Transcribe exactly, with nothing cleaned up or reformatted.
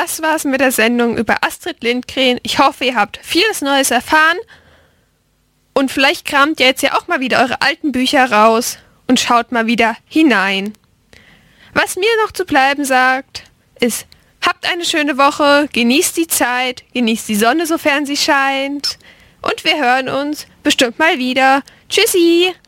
das war's mit der Sendung über Astrid Lindgren. Ich hoffe, ihr habt vieles Neues erfahren. Und vielleicht kramt ihr jetzt ja auch mal wieder eure alten Bücher raus und schaut mal wieder hinein. Was mir noch zu bleiben sagt, ist, habt eine schöne Woche, genießt die Zeit, genießt die Sonne, sofern sie scheint. Und wir hören uns bestimmt mal wieder. Tschüssi!